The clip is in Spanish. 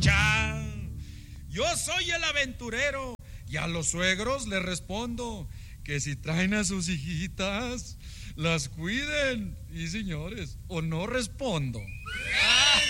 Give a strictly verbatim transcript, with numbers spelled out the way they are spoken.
cha. Yo soy el aventurero y a los suegros les respondo que si traen a sus hijitas, las cuiden. Y señores, o no respondo.